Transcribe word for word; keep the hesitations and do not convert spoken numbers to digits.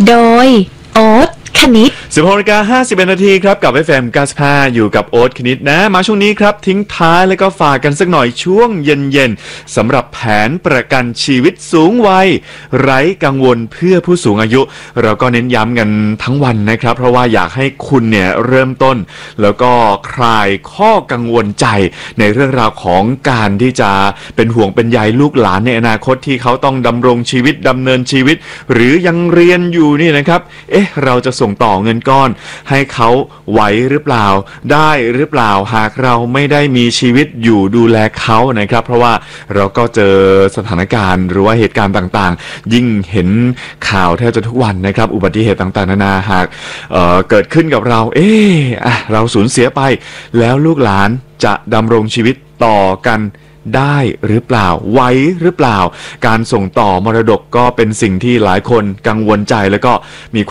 โดยโอ๊ตคณิตสิบหกนาฬิกาห้าสิบเอ็ดนาทีครับกับ เอฟ เอ็ม เก้าสิบห้าอยู่กับโอ๊ตคณิตนะมาช่วงนี้ครับทิ้งท้ายแล้วก็ฝากกันสักหน่อยช่วงเย็นๆสำหรับแผนประกันชีวิตสูงวัยไร้กังวลเพื่อผู้สูงอายุเราก็เน้นย้ำกันทั้งวันนะครับเพราะว่าอยากให้คุณเนี่ยเริ่มต้นแล้วก็คลายข้อกังวลใจในเรื่องราวของการที่จะเป็นห่วงเป็นใยลูกหลานในอนาคตที่เขาต้องดำรงชีวิตดำเนินชีวิตหรือยังเรียนอยู่นี่นะครับเอ๊ะเราจะส่งต่อเงินก้อนให้เขาไหวหรือเปล่าได้หรือเปล่าหากเราไม่ได้มีชีวิตอยู่ดูแลเขานะครับเพราะว่าเราก็เจอสถานการณ์หรือว่าเหตุการณ์ต่างๆยิ่งเห็นข่าวแทบจะทุกวันนะครับอุบัติเหตุต่างๆนานาหากเอ่อเกิดขึ้นกับเราเอ๊ะอ่ะเราสูญเสียไปแล้วลูกหลานจะดำรงชีวิตต่อกันได้หรือเปล่าไหวหรือเปล่าการส่งต่อมรดกก็เป็นสิ่งที่หลายคนกังวลใจแล้วก็มี